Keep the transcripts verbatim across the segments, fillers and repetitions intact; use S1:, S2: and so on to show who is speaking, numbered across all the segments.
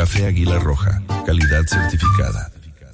S1: Café Águila Roja, calidad certificada.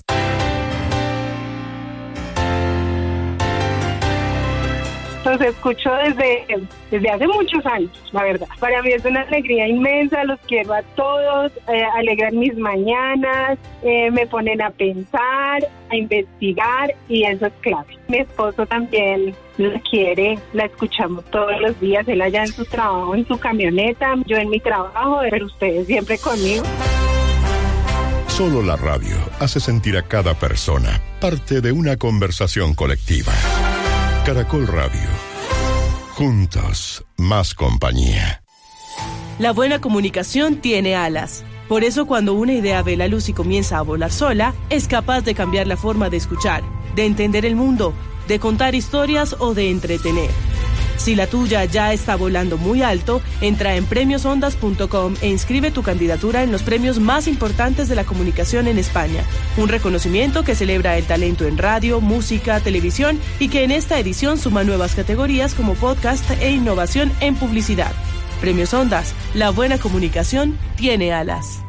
S2: Los escucho desde, desde hace muchos años, la verdad. Para mí es una alegría inmensa, los quiero a todos, eh, alegran mis mañanas, eh, me ponen a pensar, a investigar y eso es clave. Mi esposo también la quiere, la escuchamos todos los días, él allá en su trabajo, en su camioneta, yo en mi trabajo, pero ustedes siempre conmigo.
S3: Solo la radio hace sentir a cada persona parte de una conversación colectiva. Caracol Radio. Juntos, más compañía.
S4: La buena comunicación tiene alas. Por eso cuando una idea ve la luz y comienza a volar sola, es capaz de cambiar la forma de escuchar, de entender el mundo, de contar historias o de entretener. Si la tuya ya está volando muy alto, entra en premios ondas punto com e inscribe tu candidatura en los premios más importantes de la comunicación en España. Un reconocimiento que celebra el talento en radio, música, televisión y que en esta edición suma nuevas categorías como podcast e innovación en publicidad. Premios Ondas, la buena comunicación tiene alas.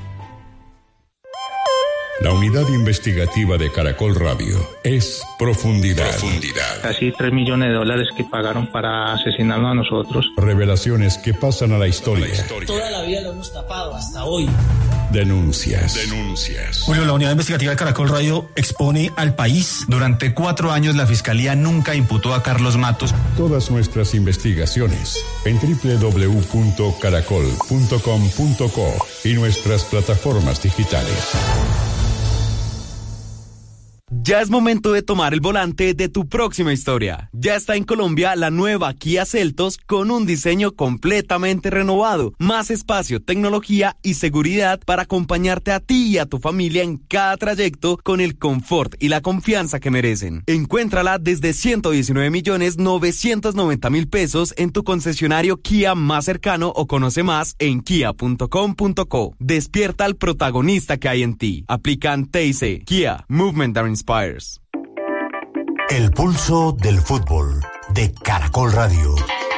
S3: La unidad investigativa de Caracol Radio es Profundidad.
S5: Profundidad. Casi tres millones de dólares que pagaron para asesinarnos a nosotros.
S3: Revelaciones que pasan a la historia. La historia.
S6: Toda la vida lo hemos tapado hasta hoy.
S3: Denuncias. Denuncias.
S7: Bueno, la unidad investigativa de Caracol Radio expone al país.
S8: Durante cuatro años la Fiscalía nunca imputó a Carlos Matos.
S3: Todas nuestras investigaciones en doble u doble u doble u punto caracol punto com punto co y nuestras plataformas digitales.
S9: Ya es momento de tomar el volante de tu próxima historia. Ya está en Colombia la nueva Kia Seltos con un diseño completamente renovado, más espacio, tecnología y seguridad para acompañarte a ti y a tu familia en cada trayecto con el confort y la confianza que merecen. Encuéntrala desde ciento diecinueve millones novecientos noventa mil pesos en tu concesionario Kia más cercano o conoce más en kia punto com punto co. Despierta al protagonista que hay en ti. Aplican T I C. Kia, Movement that Inspires.
S10: El pulso del fútbol de Caracol Radio.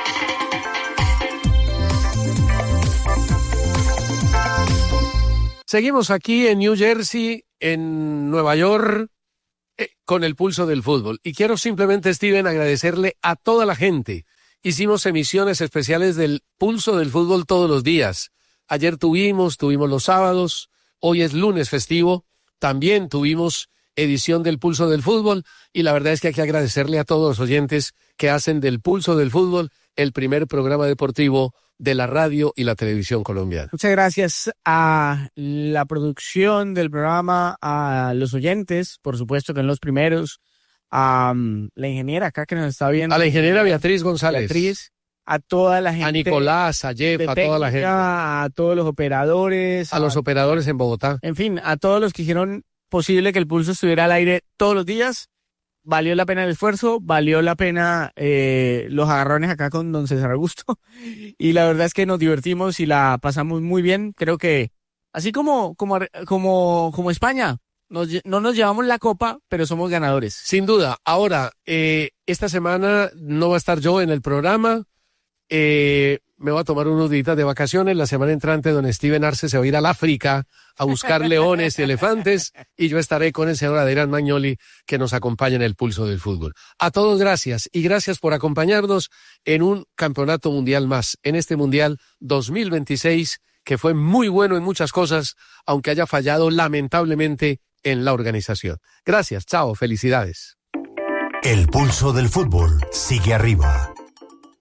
S11: Seguimos aquí en New Jersey, en Nueva York, eh, con el pulso del fútbol. Y quiero simplemente, Steven, agradecerle a toda la gente. Hicimos emisiones especiales del pulso del fútbol todos los días. Ayer tuvimos, tuvimos los sábados, hoy es lunes festivo, también tuvimos edición del Pulso del Fútbol, y la verdad es que hay que agradecerle a todos los oyentes que hacen del Pulso del Fútbol el primer programa deportivo de la radio y la televisión colombiana.
S12: Muchas gracias a la producción del programa, a los oyentes, por supuesto que en los primeros, a um, la ingeniera acá que nos está viendo.
S11: A la ingeniera Beatriz González.
S12: Beatriz, a toda la gente.
S11: A Nicolás, a Jeff, a toda la gente.
S12: A todos los operadores.
S11: A, a los operadores en Bogotá.
S12: En fin, a todos los que hicieron posible que el pulso estuviera al aire todos los días. Valió la pena el esfuerzo, valió la pena eh, los agarrones acá con don César Augusto, y la verdad es que nos divertimos y la pasamos muy bien. Creo que así como como como como España, nos, no nos llevamos la copa, pero somos ganadores.
S11: Sin duda. Ahora, eh, esta semana no va a estar yo en el programa, eh, me voy a tomar unos días de vacaciones. La semana entrante don Steven Arce se va a ir al África a buscar leones y elefantes, y yo estaré con el señor Adrián Magnoli, que nos acompaña en el Pulso del Fútbol. A todos gracias, y gracias por acompañarnos en un campeonato mundial más, en este Mundial dos mil veintiséis, que fue muy bueno en muchas cosas, aunque haya fallado lamentablemente en la organización. Gracias, chao, felicidades.
S10: El Pulso del Fútbol sigue arriba.